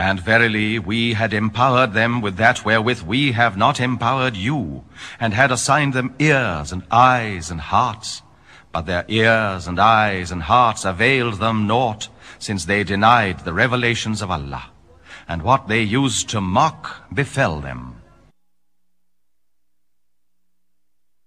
And verily we had empowered them with that wherewith we have not empowered you, and had assigned them ears and eyes and hearts. But their ears and eyes and hearts availed them naught, since they denied the revelations of Allah. And what they used to mock befell them.